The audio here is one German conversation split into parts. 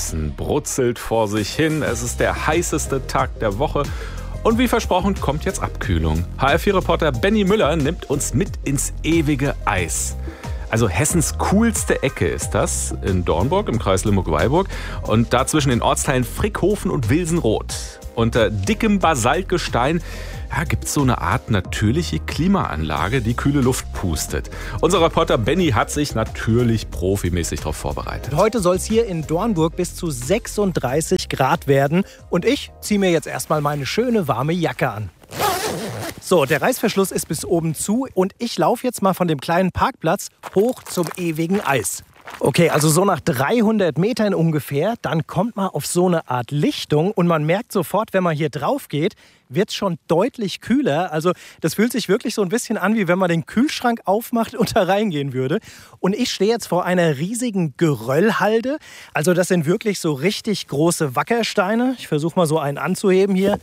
Hessen brutzelt vor sich hin. Es ist der heißeste Tag der Woche. Und wie versprochen kommt jetzt Abkühlung. HR4-Reporter Benny Müller nimmt uns mit ins ewige Eis. Also Hessens coolste Ecke ist das, in Dornburg im Kreis Limburg-Weilburg. Und da zwischen den Ortsteilen Frickhofen und Wilsenroth. Unter dickem Basaltgestein gibt es so eine Art natürliche Klimaanlage, die kühle Luft pustet. Unser Reporter Benny hat sich natürlich profimäßig darauf vorbereitet. Heute soll es hier in Dornburg bis zu 36 Grad werden. Und ich ziehe mir jetzt erstmal meine schöne warme Jacke an. So, der Reißverschluss ist bis oben zu und ich laufe jetzt mal von dem kleinen Parkplatz hoch zum ewigen Eis. Okay, also so nach 300 Metern ungefähr, dann kommt man auf so eine Art Lichtung und man merkt sofort, wenn man hier drauf geht, wird es schon deutlich kühler. Also das fühlt sich wirklich so ein bisschen an, wie wenn man den Kühlschrank aufmacht und da reingehen würde. Und ich stehe jetzt vor einer riesigen Geröllhalde. Also das sind wirklich so richtig große Wackersteine. Ich versuche mal so einen anzuheben hier.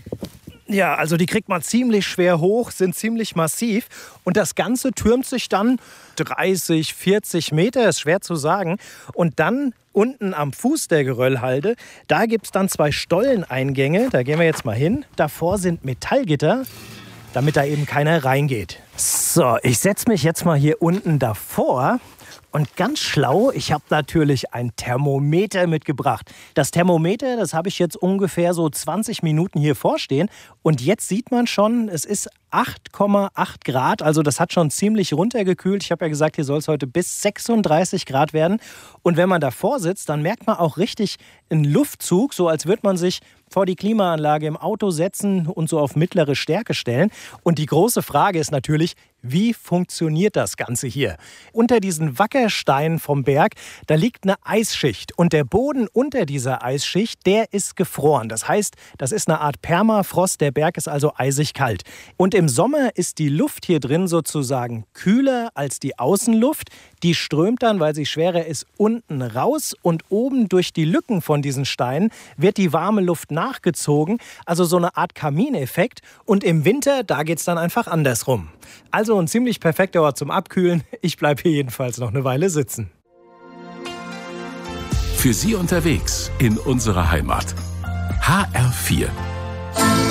Ja, also die kriegt man ziemlich schwer hoch, sind ziemlich massiv. Und das Ganze türmt sich dann 30, 40 Meter, ist schwer zu sagen. Und dann unten am Fuß der Geröllhalde, da gibt es dann 2 Stolleneingänge. Da gehen wir jetzt mal hin. Davor sind Metallgitter, damit da eben keiner reingeht. So, ich setze mich jetzt mal hier unten davor. Und ganz schlau, ich habe natürlich ein Thermometer mitgebracht. Das Thermometer, das habe ich jetzt ungefähr so 20 Minuten hier vorstehen. Und jetzt sieht man schon, es ist 8,8 Grad. Also das hat schon ziemlich runtergekühlt. Ich habe ja gesagt, hier soll es heute bis 36 Grad werden. Und wenn man davor sitzt, dann merkt man auch richtig einen Luftzug, so als würde man sich vor die Klimaanlage im Auto setzen und so auf mittlere Stärke stellen. Und die große Frage ist natürlich, wie funktioniert das Ganze hier? Unter diesen Wackersteinen vom Berg, da liegt eine Eisschicht. Und der Boden unter dieser Eisschicht, der ist gefroren. Das heißt, das ist eine Art Permafrost. Der Berg ist also eisig kalt. Und im Sommer ist die Luft hier drin sozusagen kühler als die Außenluft. Die strömt dann, weil sie schwerer ist, unten raus. Und oben durch die Lücken von diesen Steinen wird die warme Luft nachgezogen. Also so eine Art Kamineffekt. Und im Winter, da geht es dann einfach andersrum. Also ein ziemlich perfekter Ort zum Abkühlen. Ich bleibe hier jedenfalls noch eine Weile sitzen. Für Sie unterwegs in unserer Heimat. HR4